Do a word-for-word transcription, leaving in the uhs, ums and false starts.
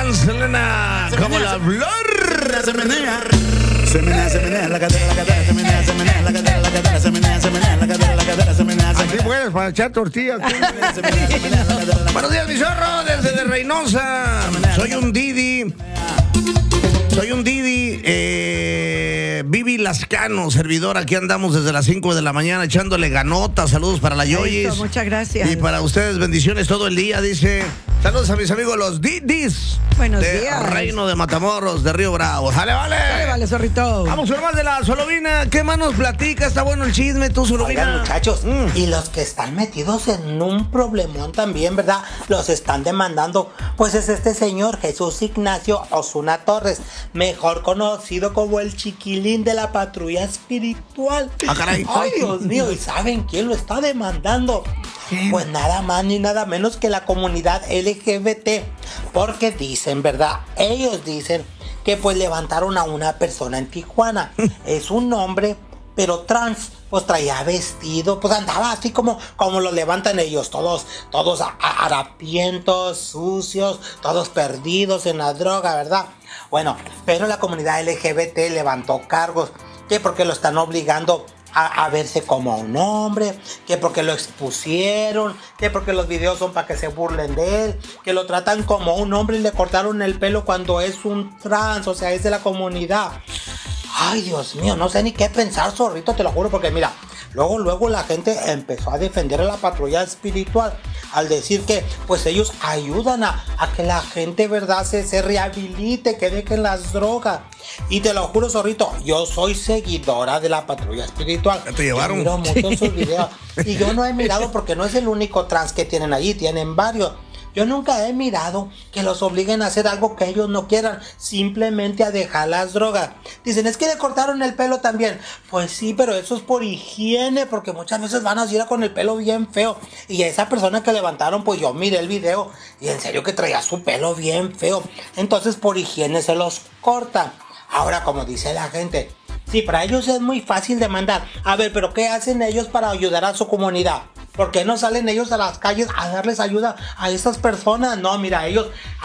Adrián Selena, como la flor. Se menea, se menea, se menea, la cadera, la cadera, se menea, se menea, la cadera, la cadera, se menea, se menea, la cadera, la cadera, se menea, se menea. Así puedes para echar tortillas. Buenos días, mi zorro, desde de Reynosa. Soy un Didi. Soy un Didi, eh, Vivi Lascano, servidor. Aquí andamos desde las cinco de la mañana echándole ganotas. Saludos para la Yoyis. Muchas gracias. Y para ustedes, bendiciones todo el día, dice. Saludos a mis amigos los Didis. Buenos de días. Reino de Matamoros, de Río Bravo. ¡Sale, vale! Dale, vale, zorrito. Vamos, hermano de la Solovina. ¿Qué más nos platica? Está bueno el chisme, tú, Solovina. Oigan, muchachos, Mm. y los que están metidos en un problemón también, ¿verdad? Los están demandando. Pues es este señor Jesús Ignacio Osuna Torres, mejor conocido como el chiquilín de la patrulla espiritual. Ah, caray. Ay, Dios mío, ¿y saben quién lo está demandando? Pues nada más ni nada menos que la comunidad L G B T. Porque dicen, ¿verdad? Ellos dicen que pues levantaron a una persona en Tijuana. Es un hombre, pero trans. Pues traía vestido, pues andaba así como, como lo levantan ellos, todos, todos a- a- harapientos, sucios, todos perdidos en la droga, ¿verdad? Bueno, pero la comunidad L G B T levantó cargos, que porque lo están obligando a, a verse como un hombre, que porque lo expusieron, que porque los videos son para que se burlen de él, que lo tratan como un hombre y le cortaron el pelo cuando es un trans, o sea, es de la comunidad. Ay, Dios mío, no sé ni qué pensar, zorrito, te lo juro, porque mira, luego, luego la gente empezó a defender a la patrulla espiritual al decir que, pues ellos ayudan a, a que la gente, ¿verdad?, se, se rehabilite, que dejen las drogas. Y te lo juro, zorrito, yo soy seguidora de la patrulla espiritual. Ya te llevaron. Yo miro mucho sus videos. Y yo no he mirado porque no es el único trans que tienen allí, tienen varios. Yo nunca he mirado que los obliguen a hacer algo que ellos no quieran, simplemente a dejar las drogas. Dicen, es que le cortaron el pelo también. Pues sí, pero eso es por higiene, porque muchas veces van a ir con el pelo bien feo. Y a esa persona que levantaron, pues yo miré el video y en serio que traía su pelo bien feo. Entonces por higiene se los cortan. Ahora, como dice la gente, sí, para ellos es muy fácil demandar. A ver, pero ¿qué hacen ellos para ayudar a su comunidad? ¿Por qué no salen ellos a las calles a darles ayuda a esas personas? No, mira, ellos